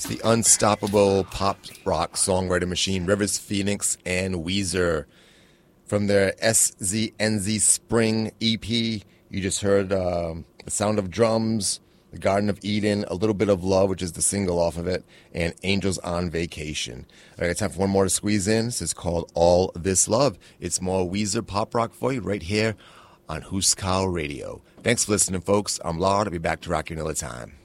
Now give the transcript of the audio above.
It's the unstoppable pop rock songwriter machine, Rivers Phoenix and Weezer. From their SZNZ Spring EP, you just heard The Sound of Drums, The Garden of Eden, A Little Bit of Love, which is the single off of it, and Angels on Vacation. I got time for one more to squeeze in. This is called All This Love. It's more Weezer pop rock for you right here on Huskau Radio. Thanks for listening, folks. I'm Lard. I'll be back to rock you another time.